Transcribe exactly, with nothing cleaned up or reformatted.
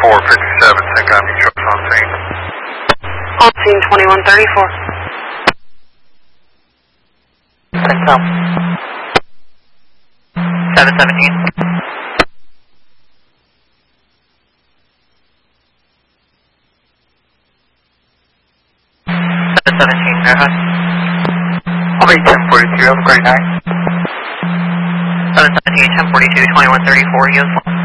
four fifty-seven, Saint Avenue trucks on scene. On scene twenty-one thirty-four. Thanks, Al. seven seventeen. seven seventeen, go ahead. I'll be ten forty-two, have a great night. seven seventeen, ten forty-two, twenty-one thirty-four, U S one.